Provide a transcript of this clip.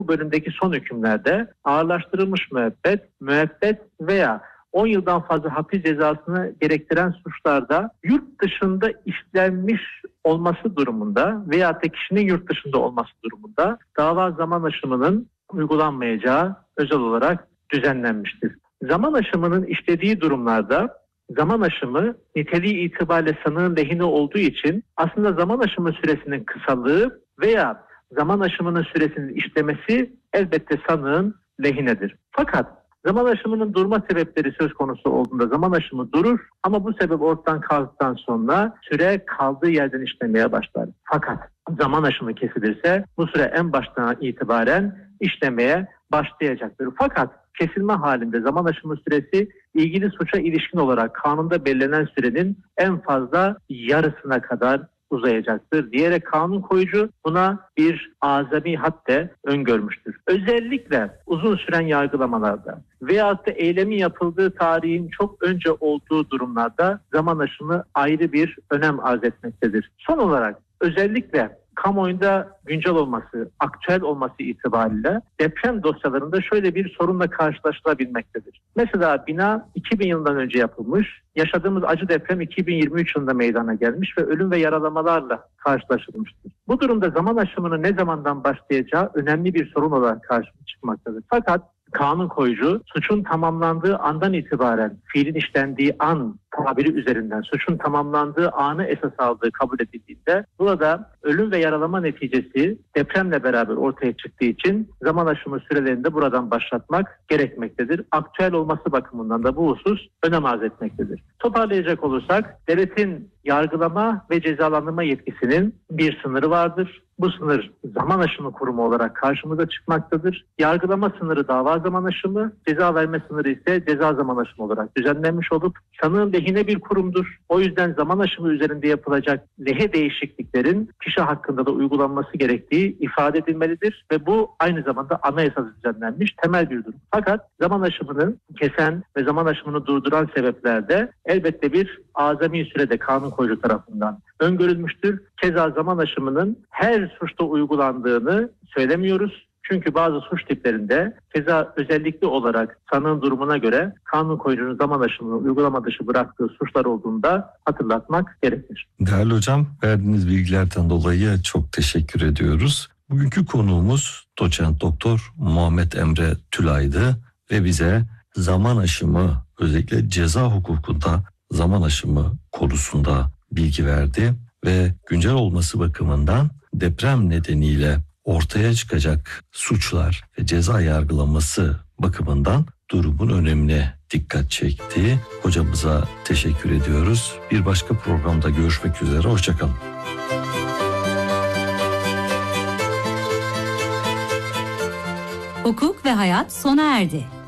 Bu bölümdeki son hükümlerde ağırlaştırılmış müebbet veya 10 yıldan fazla hapis cezasını gerektiren suçlarda yurt dışında işlenmiş olması durumunda veya da kişinin yurt dışında olması durumunda dava zaman aşımının uygulanmayacağı özel olarak düzenlenmiştir. Zaman aşımının işlediği durumlarda zaman aşımı niteliği itibariyle sanığın lehine olduğu için aslında zaman aşımı süresinin kısalığı veya zaman aşımının süresinin işlemesi elbette sanığın lehinedir. Fakat zaman aşımının durma sebepleri söz konusu olduğunda zaman aşımı durur ama bu sebep ortadan kalktıktan sonra süre kaldığı yerden işlemeye başlar. Fakat zaman aşımı kesilirse bu süre en baştan itibaren işlemeye başlayacaktır. Fakat kesilme halinde zaman aşımı süresi ilgili suça ilişkin olarak kanunda belirlenen sürenin en fazla yarısına kadar uzayacaktır diyerek kanun koyucu buna bir azami hadde öngörmüştür. Özellikle uzun süren yargılamalarda veyahut da eylemin yapıldığı tarihin çok önce olduğu durumlarda zaman aşımı ayrı bir önem arz etmektedir. Son olarak özellikle kamuoyunda güncel olması, aktüel olması itibariyle deprem dosyalarında şöyle bir sorunla karşılaşılabilmektedir. Mesela bina 2000 yılından önce yapılmış, yaşadığımız acı deprem 2023 yılında meydana gelmiş ve ölüm ve yaralamalarla karşılaşılmıştır. Bu durumda zaman aşımının ne zamandan başlayacağı önemli bir sorun olarak karşımıza çıkmaktadır. Fakat kanun koyucu suçun tamamlandığı andan itibaren fiilin işlendiği an tabiri üzerinden suçun tamamlandığı anı esas aldığı kabul edildiğinde burada ölüm ve yaralama neticesi depremle beraber ortaya çıktığı için zaman aşımı sürelerini de buradan başlatmak gerekmektedir. Aktüel olması bakımından da bu husus önem arz etmektedir. Toparlayacak olursak devletin yargılama ve cezalandırma yetkisinin bir sınırı vardır. Bu sınır zaman aşımı kurumu olarak karşımıza çıkmaktadır. Yargılama sınırı dava zaman aşımı, ceza verme sınırı ise ceza zaman aşımı olarak düzenlenmiş olup sanığın lehine bir kurumdur. O yüzden zaman aşımı üzerinde yapılacak lehe değişikliklerin kişi hakkında da uygulanması gerektiği ifade edilmelidir ve bu aynı zamanda anayasada düzenlenmiş temel bir durum. Fakat zaman aşımını kesen ve zaman aşımını durduran sebeplerde elbette bir azami sürede kanun koyucu tarafından öngörülmüştür. Keza zaman aşımının her suçta uygulandığını söylemiyoruz. Çünkü bazı suç tiplerinde keza özellikle olarak sanığın durumuna göre kanun koyucunun zaman aşımını uygulama dışı bıraktığı suçlar olduğunda hatırlatmak gerekir. Değerli hocam, verdiğiniz bilgilerden dolayı çok teşekkür ediyoruz. Bugünkü konuğumuz doçent doktor Muhammed Emre Tülay'dı ve bize zaman aşımı, özellikle ceza hukukunda zaman aşımı konusunda bilgi verdi ve güncel olması bakımından deprem nedeniyle ortaya çıkacak suçlar ve ceza yargılaması bakımından durumun önemine dikkat çekti. Hocamıza teşekkür ediyoruz. Bir başka programda görüşmek üzere. Hoşça kalın. Hukuk ve hayat sona erdi.